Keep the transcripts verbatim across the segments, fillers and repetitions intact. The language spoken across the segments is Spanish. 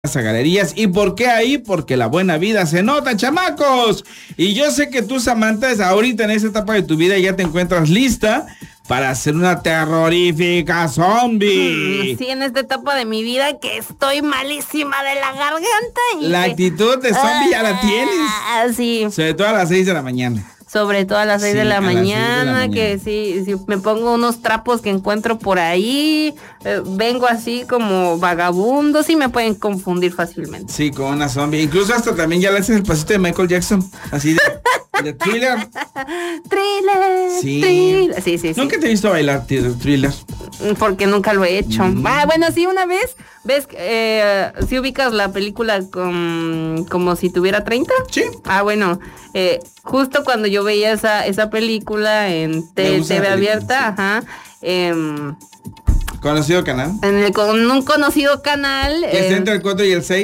a Galerías. ¿Y por qué ahí? Porque la buena vida se nota, chamacos. Y yo sé que tú, Samantha, ahorita en esa etapa de tu vida ya te encuentras lista para ser una terrorífica zombie. Sí, en esta etapa de mi vida que estoy malísima de la garganta. Y la que... actitud de zombie ya la tienes. Ah, sí. Sobre todo a las seis de la mañana. Sobre todo a las seis Sí, de la a las seis de la mañana, mañana. que sí, si me pongo unos trapos que encuentro por ahí, eh, vengo así como vagabundo, sí me pueden confundir fácilmente. Sí, con una zombie. Incluso hasta también ya le haces el pasito de Michael Jackson. Así de, de Thriller. Thriller, Sí. Thriller. Sí, sí, sí. Nunca te he visto bailar t- Thriller. Porque nunca lo he hecho. Mm. Ah, bueno, sí, una vez, ¿ves? Eh, si ubicas la película con, como si tuviera treinta. Sí. Ah, bueno, eh, justo cuando yo veía esa, esa película en Me T- gusta T V la película, abierta, sí. ajá, em, Conocido canal. en el, con un conocido canal. Que está em, entre el cuatro y el seis.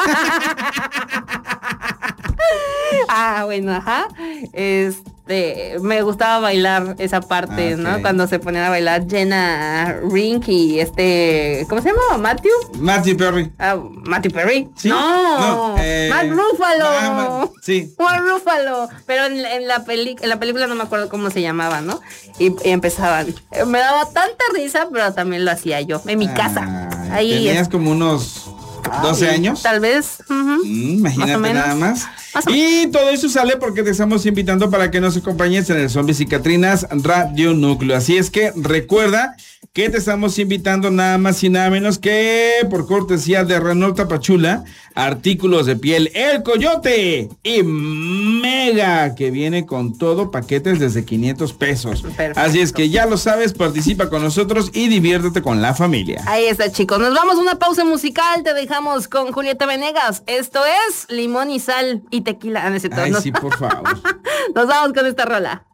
Ah, bueno, ajá. Este, me gustaba bailar esa parte, Ah, ok. ¿no? Cuando se ponían a bailar Jenna Rink y este, ¿cómo se llama? Matthew. Matthew Perry. Ah, Matthew Perry. ¿Sí? No, No, eh, Mark Ruffalo. ah, Ma- sí. Mark Ruffalo. Pero en, en la peli, en la película no me acuerdo cómo se llamaba, ¿no? Y, y empezaban. Eh, Me daba tanta risa, pero también lo hacía yo en mi casa. Ay, Ahí Tenías es- como unos doce Ay, años. Tal vez. Ujú. Mm, imagínate Más o menos. nada más. Más o Y todo eso sale porque te estamos invitando para que nos acompañes en el Zombies y Catrinas Radio Núcleo. Así es que recuerda que te estamos invitando nada más y nada menos que por cortesía de Renault Tapachula, artículos de piel El Coyote y Mega, que viene con todo, paquetes desde quinientos pesos. Perfecto. Así es que ya lo sabes, participa con nosotros y diviértete con la familia. Ahí está, chicos. Nos vamos a una pausa musical. Te dejamos con Julieta Venegas. Esto es Limón y Sal y Tequila. Ah, no es cierto, Ay, nos- sí, por favor. Nos vamos con esta rola.